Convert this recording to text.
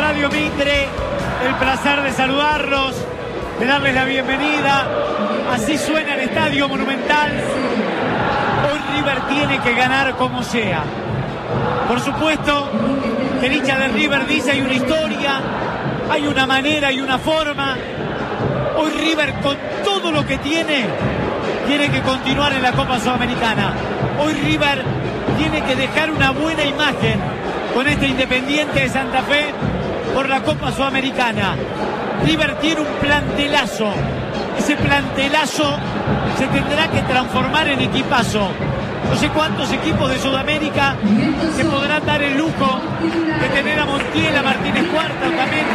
Estadio Mitre, el placer de saludarlos, de darles la bienvenida. Así suena el Estadio Monumental. Hoy River tiene que ganar como sea. Por supuesto, el hincha de River dice hay una historia, hay una manera, hay una forma. Hoy River, con todo lo que tiene que continuar en la Copa Sudamericana. Hoy River tiene que dejar una buena imagen con este Independiente de Santa Fe por la Copa Sudamericana. River tiene un plantelazo. Ese plantelazo se tendrá que transformar en equipazo. No sé cuántos equipos de Sudamérica se podrán dar el lujo de tener a Montiel, a Martínez Cuarta, también